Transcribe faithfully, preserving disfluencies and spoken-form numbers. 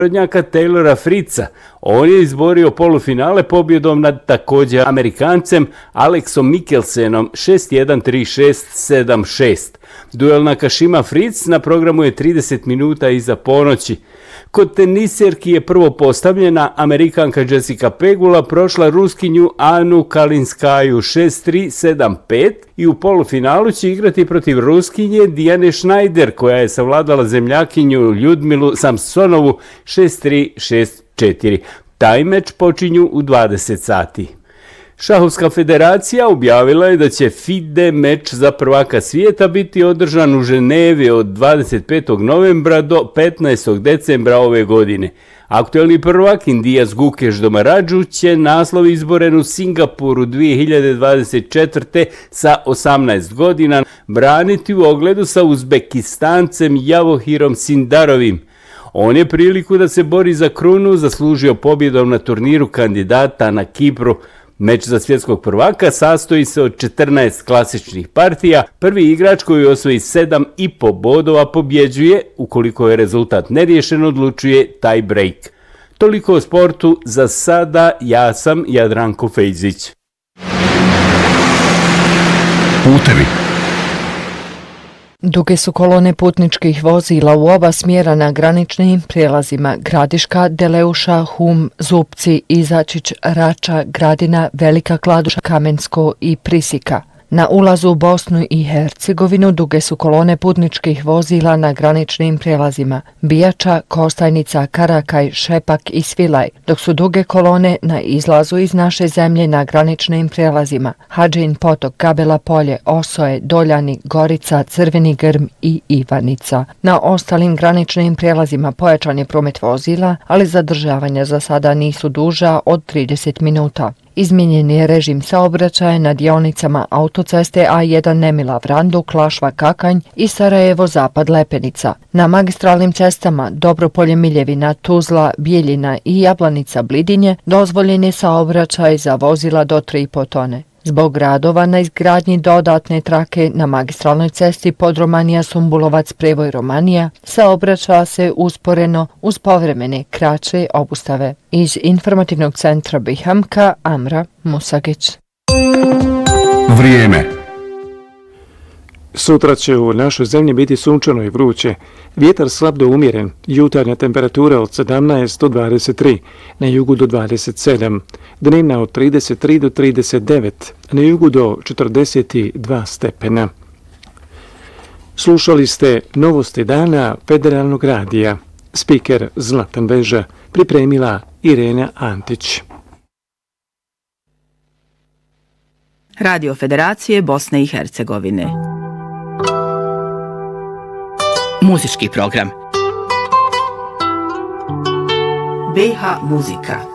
rodnjaka Taylora Fritza. On je izborio polufinale pobjedom nad također Amerikancem Alexom Mikkelsenom šest jedan, tri šest, sedam šest. Duel Nakashima Fritz na programu je trideset minuta iza ponoći. Kod tenisjerki je prvo postavljena Amerikanka Jessica Pegula prošla Ruskinju Anu Kalinskaju šest tri, sedam pet i u polufinalu će igrati protiv Ruskinje Dijane Schneider koja je savladala zemljakinju Ljudmilu Samsonovu šest tri, šest četiri. Taj meč počinju u dvadeset sati. Šahovska federacija objavila je da će FIDE meč za prvaka svijeta biti održan u Ženevi od dvadeset petog novembra do petnaestog decembra ove godine. Aktuelni prvak Indija's Gukesh Domaradžu će naslov izboren u Singapuru dvije hiljade dvadeset četvrte sa osamnaest godina braniti u ogledu sa Uzbekistancem Javohirom Sindarovim. On je priliku da se bori za krunu zaslužio pobjedom na turniru kandidata na Kipru. Meč za svjetskog prvaka sastoji se od četrnaest klasičnih partija. Prvi igrač koji osvoji sedam i po bodova pobjeđuje, ukoliko je rezultat neriješen odlučuje tie break. Toliko o sportu za sada, ja sam Jadranko Fejzić. Putevi. Duge su kolone putničkih vozila u oba smjera na graničnim prijelazima Gradiška, Deleuša, Hum, Zupci, Izačić, Rača, Gradina, Velika Kladuša, Kamensko i Prisika. Na ulazu u Bosnu i Hercegovinu duge su kolone putničkih vozila na graničnim prijelazima Bijača, Kostajnica, Karakaj, Šepak i Svilaj, dok su duge kolone na izlazu iz naše zemlje na graničnim prijelazima Hadžin Potok, Gabela Polje, Osoje, Doljani, Gorica, Crveni Grm i Ivanica. Na ostalim graničnim prijelazima pojačan je promet vozila, ali zadržavanja za sada nisu duža od trideset minuta. Izmijenjen je režim saobraćaja na dionicama autoceste A jedan Nemila Vrandu, Klašva Kakanj i Sarajevo Zapad Lepenica. Na magistralnim cestama Dobropolje Miljevina, Tuzla, Bijeljina i Jablanica Blidinje dozvoljen je saobraćaj za vozila do tri i po tone. Zbog radova na izgradnji dodatne trake na magistralnoj cesti Podromanija Sumbulovac Prevoj Romanija saobraća se usporeno uz povremene kraće obustave. Iz informativnog centra Bihamka, Amra Musagić. Vrijeme. Sutra će u našoj zemlji biti sunčano i vruće. Vjetar slab do umjeren, jutarnja temperatura od sedamnaest do dvadeset tri, na jugu do dvadeset sedam, dnevna od trideset tri do trideset devet, na jugu do četrdeset dva stepena. Slušali ste novosti dana Federalnog radija. Spiker Zlatan Veža, pripremila Irena Antić. Radio Federacije Bosne i Hercegovine. Muzički program. B H Muzika.